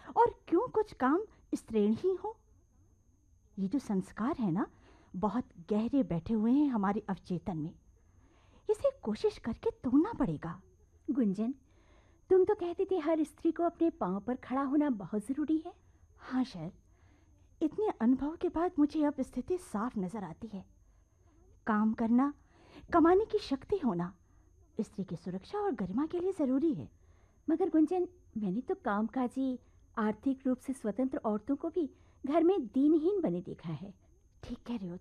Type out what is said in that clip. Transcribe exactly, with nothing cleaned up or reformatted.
और क्यों कुछ काम स्त्रीण ही हो? ये जो संस्कार है ना, बहुत गहरे बैठे हुए हैं हमारे अवचेतन में। इसे कोशिश करके तोड़ना पड़ेगा। गुंजन, तुम तो कहती थी हर स्त्री को अपने पांव पर खड़ा होना बहुत जरूरी है। हाँ शैल, इतने अनुभव के बाद मुझे अब स्थिति साफ नजर आती है। काम करना, कमाने की शक्ति होना स्त्री की सुरक्षा और गरिमा के लिए जरूरी है। मगर गुंजन, मैंने तो कामकाजी, आर्थिक रूप से स्वतंत्र औरतों को भी घर में दीनहीन बने देखा है। ठीक कह रहे हो